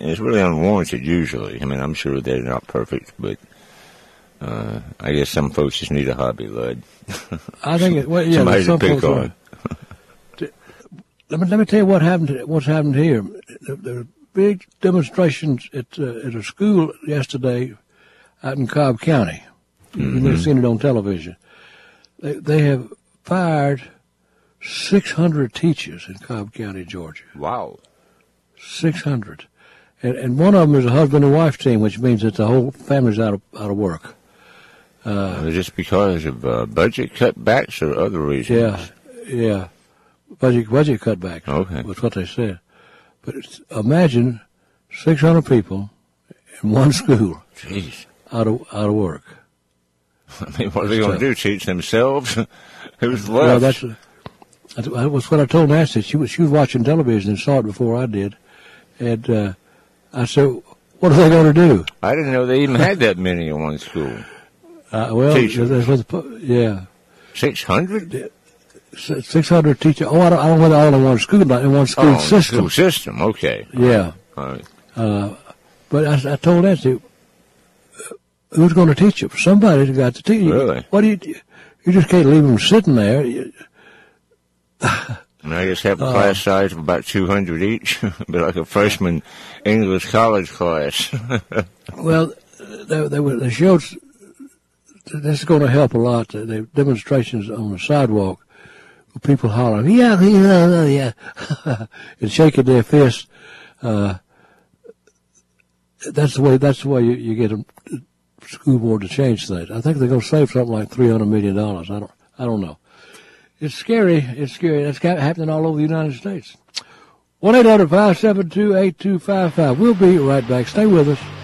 it's really unwarranted usually. I mean, I'm sure they're not perfect, but I guess some folks just need a hobby, Lud. I think somebody some to pick folks on. Let me tell you what's happened here. There were big demonstrations at a school yesterday out in Cobb County. You may have seen it on television. They have fired 600 teachers in Cobb County, Georgia. Wow. 600. And one of them is a husband and wife team, which means that the whole family's out of work. Just because of budget cutbacks or other reasons? Yeah. Budget cutbacks. Okay. That's what they said. But imagine 600 people in one school. Jeez. Out of work. I mean, what are they going to do? Teach themselves? Who's Well, left? that was what I told Nancy. She was watching television and saw it before I did. And I said, what are they going to do? I didn't know they even had that many in one school. Teachers. That's what 600? 600 teachers. Oh, I don't know whether all in one school, not in one school system. School system, okay. Yeah. All right. But I told Nancy, who's going to teach them? Somebody's got to teach them. Really? What do you do? You just can't leave them sitting there. And I just have a class size of about 200 each, but like a freshman English college class. Well, they showed this is going to help a lot. The demonstrations on the sidewalk, with people hollering, yeah, and shaking their fists. That's the way you get a school board to change things. I think they're going to save something like $300 million. I don't know. It's scary. That's happening all over the United States. 1-800-572-8255. We'll be right back. Stay with us.